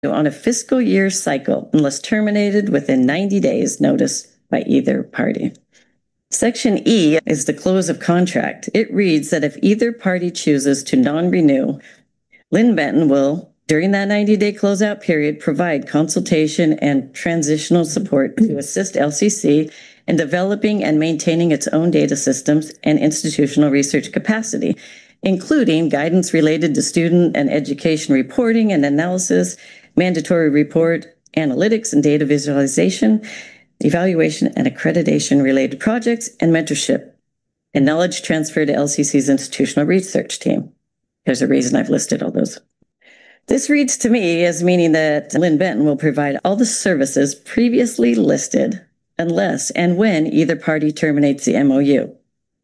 on a fiscal year cycle unless terminated within 90 days notice by either party. Section E is the close of contract. It reads that if either party chooses to non-renew, Lynn Benton will, during that 90-day closeout period, provide consultation and transitional support to assist LCC in developing and maintaining its own data systems and institutional research capacity, including guidance related to student and education reporting and analysis, mandatory report analytics and data visualization, evaluation and accreditation related projects, and mentorship and knowledge transfer to LCC's institutional research team. There's a reason I've listed all those. This reads to me as meaning that Lynn Benton will provide all the services previously listed unless and when either party terminates the MOU.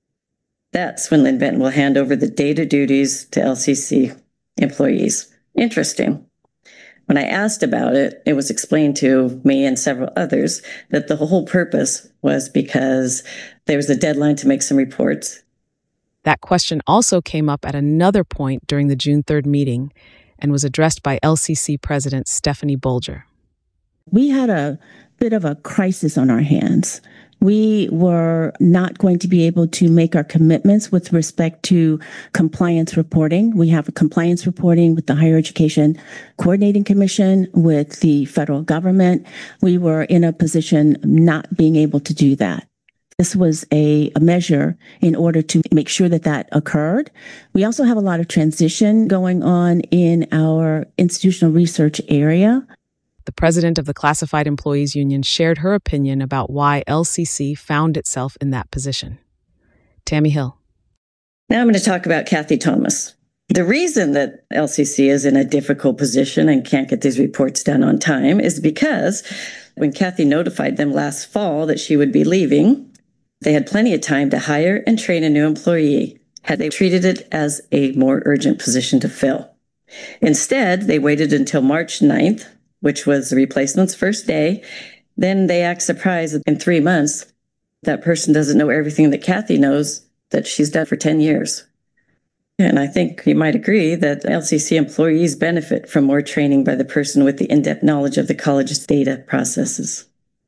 That's when Lynn Benton will hand over the data duties to LCC employees. Interesting. When I asked about it, it was explained to me and several others that the whole purpose was because there was a deadline to make some reports. That question also came up at another point during the June 3rd meeting and was addressed by LCC President Stephanie Bolger. We had a bit of a crisis on our hands. We were not going to be able to make our commitments with respect to compliance reporting. We have a compliance reporting with the Higher Education Coordinating Commission, with the federal government. We were in a position not being able to do that. This was a measure in order to make sure that that occurred. We also have a lot of transition going on in our institutional research area. The president of the Classified Employees Union shared her opinion about why LCC found itself in that position. Tammy Hill. Now I'm going to talk about Kathy Thomas. The reason that LCC is in a difficult position and can't get these reports done on time is because when Kathy notified them last fall that she would be leaving, they had plenty of time to hire and train a new employee had they treated it as a more urgent position to fill. Instead, they waited until March 9th, which was the replacement's first day. Then they act surprised that in 3 months, that person doesn't know everything that Kathy knows that she's done for 10 years. And I think you might agree that LCC employees benefit from more training by the person with the in-depth knowledge of the college's data processes.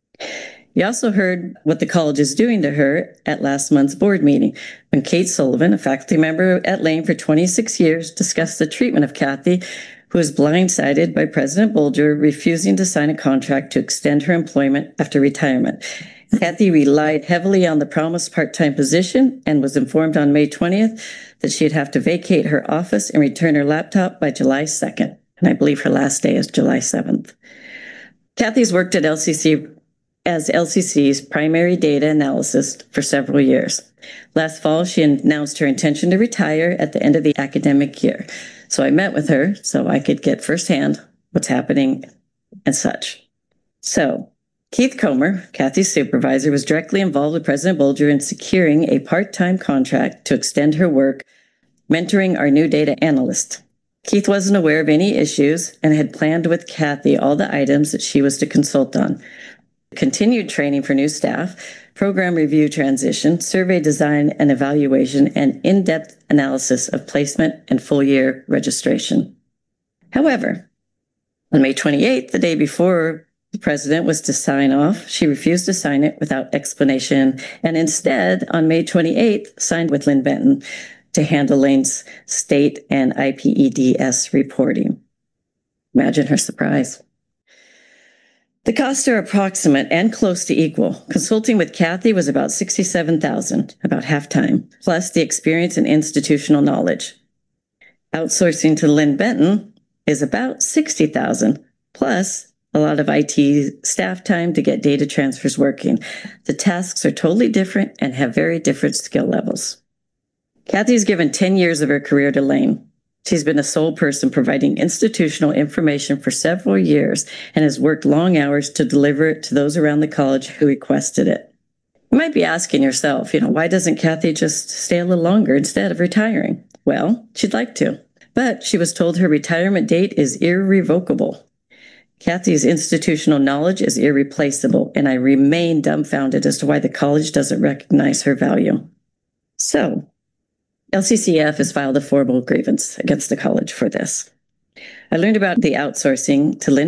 You also heard what the college is doing to her at last month's board meeting, when Kate Sullivan, a faculty member at Lane for 26 years, discussed the treatment of Kathy, who was blindsided by President Bolger refusing to sign a contract to extend her employment after retirement. Kathy relied heavily on the promised part-time position and was informed on May 20th that she'd have to vacate her office and return her laptop by July 2nd. And I believe her last day is July 7th. Kathy's worked at LCC as LCC's primary data analyst for several years. Last fall, she announced her intention to retire at the end of the academic year. So I met with her so I could get firsthand what's happening and such. So Keith Comer, Kathy's supervisor, was directly involved with President Bolger in securing a part-time contract to extend her work, mentoring our new data analyst. Keith wasn't aware of any issues and had planned with Kathy all the items that she was to consult on: continued training for new staff, program review transition, survey design and evaluation, and in-depth analysis of placement and full-year registration. However, on May 28th, the day before the president was to sign off, she refused to sign it without explanation, and instead, on May 28th, signed with Lynn Benton to handle Lane's state and IPEDS reporting. Imagine her surprise. The costs are approximate and close to equal. Consulting with Kathy was about $67,000, about half-time, plus the experience and institutional knowledge. Outsourcing to Lynn Benton is about $60,000, plus a lot of IT staff time to get data transfers working. The tasks are totally different and have very different skill levels. Kathy's given 10 years of her career to Lane. She's been a sole person providing institutional information for several years and has worked long hours to deliver it to those around the college who requested it. You might be asking yourself, why doesn't Kathy just stay a little longer instead of retiring? Well, she'd like to, but she was told her retirement date is irrevocable. Kathy's institutional knowledge is irreplaceable, and I remain dumbfounded as to why the college doesn't recognize her value. So, LCCF has filed a formal grievance against the college for this. I learned about the outsourcing to Lynn